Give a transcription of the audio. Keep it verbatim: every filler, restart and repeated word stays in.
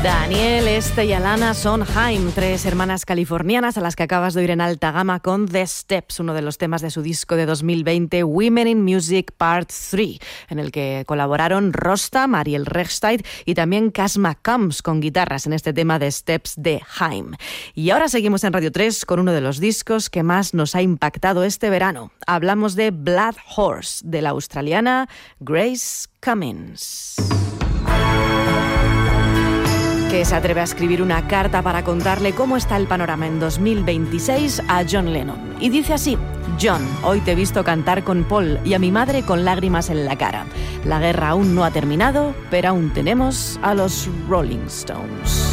Daniel, Este y Alana Sondheim, tres hermanas californianas a las que acabas de oír en alta gama con The Steps, uno de los temas de su disco de dos mil veinte, Women in Music Part tres, en el que colaboraron Rostam, Ariel Rechtshaid y también Cass McCombs con guitarras en este tema de Steps de Haim. Y ahora seguimos en Radio tres con uno de los discos que más nos ha impactado este verano. Hablamos de Blood Horse, de la australiana Grace Cummins, que se atreve a escribir una carta para contarle cómo está el panorama en dos mil veintiséis a John Lennon. Y dice así: John, hoy te he visto cantar con Paul y a mi madre con lágrimas en la cara. La guerra aún no ha terminado, pero aún tenemos a los Rolling Stones.